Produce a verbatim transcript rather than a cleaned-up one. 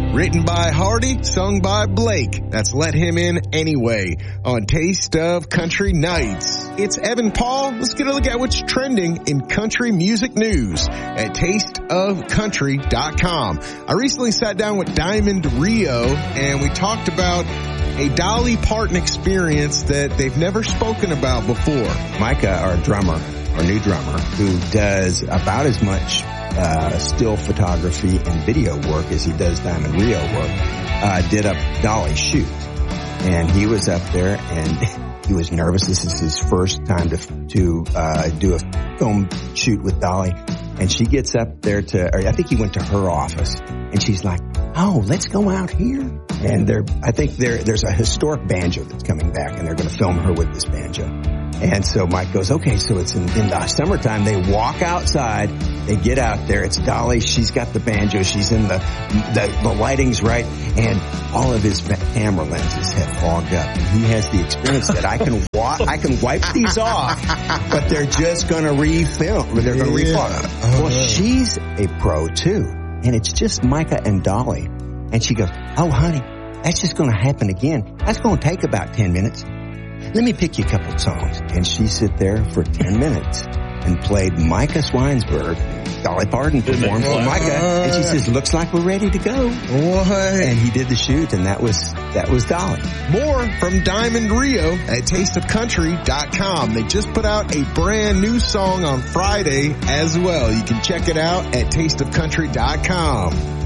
Written by Hardy, sung by Blake. That's Let Him In Anyway on Taste of Country Nights. It's Evan Paul. Let's get a look at what's trending in country music news at taste of country dot com. I recently sat down with Diamond Rio and we talked about a Dolly Parton experience that they've never spoken about before. Micah, our drummer, our new drummer, who does about as much uh still photography and video work as he does Diamond Rio work, uh did a Dolly shoot. And he was up there and he was nervous. This is his first time to to uh do a film shoot with Dolly. And she gets up there to, or I think he went to her office, and she's like, oh, let's go out here. And there, I think there, there's a historic banjo that's coming back, and they're going to film her with this banjo. And so Mike goes, okay, so it's in, in the summertime. They walk outside, they get out there. It's Dolly. She's got the banjo. She's in the, the, the lighting's right. And all of his camera lenses have fogged up. And he has the experience that I can wa- I can wipe these off, but they're just going to refilm. They're going to yeah. refog. Uh-huh. Well, she's a pro too. And it's just Micah and Dolly. And she goes, oh, honey, that's just going to happen again. That's going to take about ten minutes. Let me pick you a couple of songs. And she sit there for ten minutes and played Micah Swinesburg. Dolly Parton performed for Micah. And she says, looks like we're ready to go. What? And he did the shoot, and that was that was Dolly. More from Diamond Rio at taste of country dot com. They just put out a brand new song on Friday as well. You can check it out at taste of country dot com.